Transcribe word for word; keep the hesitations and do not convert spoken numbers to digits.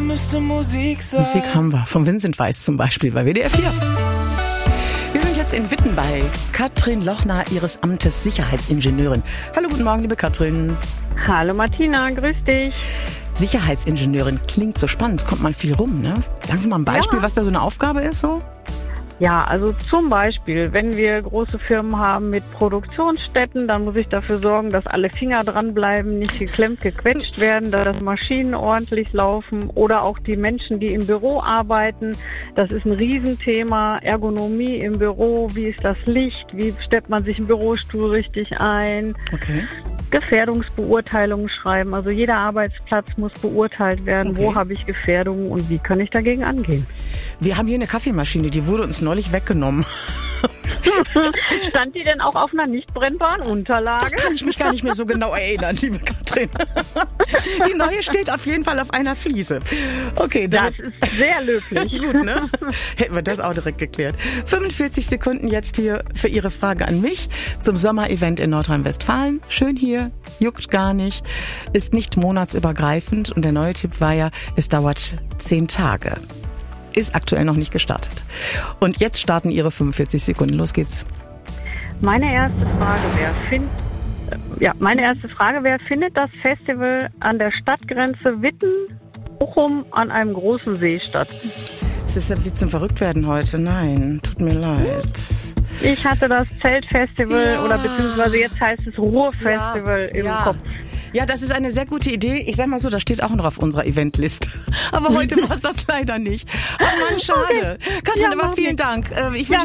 müsste Musik sein. Musik haben wir, von Vincent Weiss zum Beispiel bei W D R vier. Wir sind jetzt in Witten bei Katrin Lochner, ihres Amtes Sicherheitsingenieurin. Hallo, guten Morgen, liebe Katrin. Hallo Martina, grüß dich. Sicherheitsingenieurin klingt so spannend, kommt mal viel rum, ne? Sagen Sie mal ein Beispiel, ja. was da so eine Aufgabe ist so? Ja, also zum Beispiel, wenn wir große Firmen haben mit Produktionsstätten, dann muss ich dafür sorgen, dass alle Finger dranbleiben, nicht geklemmt, gequetscht werden, dass Maschinen ordentlich laufen oder auch die Menschen, die im Büro arbeiten. Das ist ein Riesenthema, Ergonomie im Büro, wie ist das Licht, wie stellt man sich im Bürostuhl richtig ein. Okay. Gefährdungsbeurteilungen schreiben, also jeder Arbeitsplatz muss beurteilt werden, okay. Wo habe ich Gefährdungen und wie kann ich dagegen angehen. Wir haben hier eine Kaffeemaschine, die wurde uns neulich weggenommen. Stand die denn auch auf einer nicht brennbaren Unterlage? Das kann ich mich gar nicht mehr so genau erinnern, liebe Katrin. Die neue steht auf jeden Fall auf einer Fliese. Okay, das ist sehr löblich. Gut, ne? Hätten wir das auch direkt geklärt. fünfundvierzig Sekunden jetzt hier für Ihre Frage an mich zum Sommerevent in Nordrhein-Westfalen. Schön hier, juckt gar nicht, ist nicht monatsübergreifend und der neue Tipp war ja, es dauert zehn Tage. Ist aktuell noch nicht gestartet. Und jetzt starten Ihre fünfundvierzig Sekunden. Los geht's. Meine erste Frage wäre, find, ja, meine erste Frage wäre, findet das Festival an der Stadtgrenze Witten-Bochum an einem großen See statt? Es ist ja wie zum Verrücktwerden heute. Nein, tut mir leid. Ich hatte das Zeltfestival ja. oder beziehungsweise jetzt heißt es Ruhrfestival ja. im ja. Kopf. Ja, das ist eine sehr gute Idee. Ich sag mal so, das steht auch noch auf unserer Eventliste. Aber heute war es das leider nicht. Oh Mann, schade. Okay. Katrin, Ja, aber vielen Dank. Ich wünsche